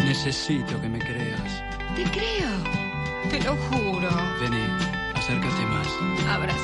Necesito que me creas. Te creo. Te lo juro. Vení, acércate más. Abrázame.